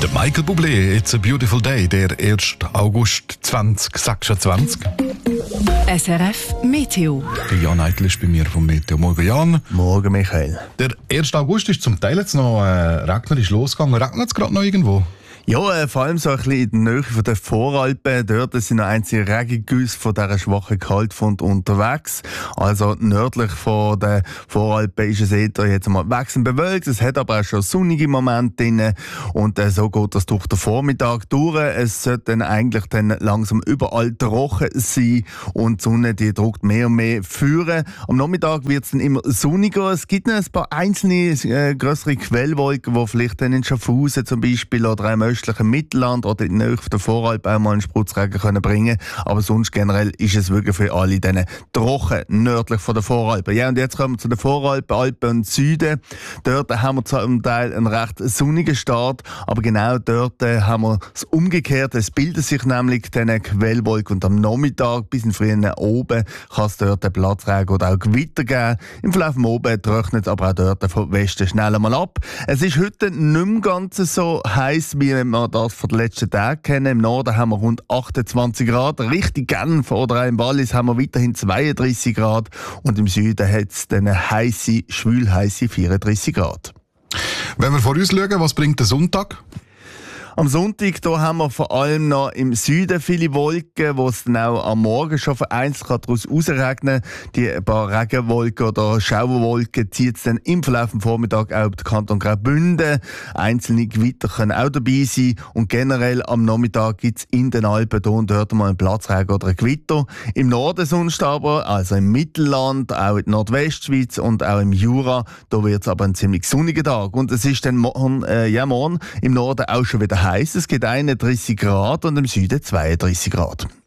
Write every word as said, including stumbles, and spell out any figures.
Der Michael Bublé, It's a Beautiful Day, der erste August zwanzig, sagst du zwanzig? S R F Meteo. Der Jan Eitel ist bei mir vom Meteo. Morgen, Jan. Morgen, Michael. Der erste August ist zum Teil jetzt noch äh, regnerisch losgegangen. Regnet es gerade noch irgendwo? Ja, äh, vor allem so ein bisschen in der Nähe von den Voralpen. Dort sind noch einzelne Regengüsse von dieser schwachen Kaltfront unterwegs. Also nördlich von den Voralpen ist es eher jetzt mal wechselnd bewölkt. Es hat aber auch schon sonnige Momente drin. Und äh, so geht das durch den Vormittag durch. Es sollte dann eigentlich dann langsam überall trocken sein. Und die Sonne, die drückt mehr und mehr führen. Am Nachmittag wird es dann immer sonniger. Es gibt noch ein paar einzelne äh, grössere Quellwolken, die vielleicht dann in Schaffhausen zum Beispiel oder im östlichen Mittelland oder in der Nähe der Voralpen auch mal einen Spritzregen können bringen. Aber sonst generell ist es wirklich für alle diese trocken nördlich von der Voralpen. Ja, und jetzt kommen wir zu den Voralpen, Alpen und Süden. Dort haben wir zum Teil einen recht sonnigen Start, aber genau dort haben wir das Umgekehrte. Es bilden sich nämlich diese Quellwolken und am Nachmittag bis in den frühen oben kann es dort einen Platzregen oder auch Gewitter geben. Im Verlauf vom Oben trocknet es aber auch dort vom Westen schnell einmal ab. Es ist heute nicht mehr ganz so heiß, wie wir das von den letzten Tagen kennen. Im Norden haben wir rund achtundzwanzig Grad. Richtig Genf oder auch im Wallis haben wir weiterhin zweiunddreißig Grad. Und im Süden hat es dann heisse, schwülheisse vierunddreißig Grad. Wenn wir vorausschauen, was bringt der Sonntag? Am Sonntag da haben wir vor allem noch im Süden viele Wolken, wo es dann auch am Morgen schon vereinzelt daraus rausregnen kann. Die paar Regenwolken oder Schauerwolken zieht es dann im Verlauf des Vormittags auch den Kanton Graubünden. Einzelne Gewitter können auch dabei sein. Und generell am Nachmittag gibt es in den Alpen hier und dort mal einen Platzregen oder ein Gewitter. Im Norden sonst aber, also im Mittelland, auch in der Nordwestschweiz und auch im Jura, da wird es aber ein ziemlich sonniger Tag. Und es ist dann morgen, äh, ja, morgen im Norden auch schon wieder heiß. Es gibt einunddreißig Grad und im Süden zweiunddreißig Grad.